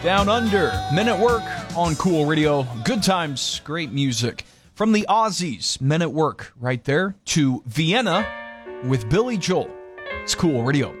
Down Under, Men at Work on Cool Radio. Good times, great music. From the Aussies, Men at Work right there, to Vienna with Billy Joel. It's Cool Radio.